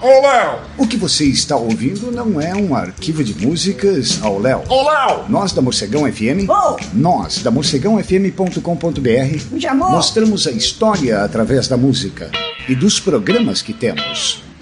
Ô, Léo! O que você está ouvindo não é um arquivo de músicas ao Léo. Ô, Léo! Nós da Morcegão FM, nós da morcegãofm.com.br, mostramos a história através da música e dos programas que temos.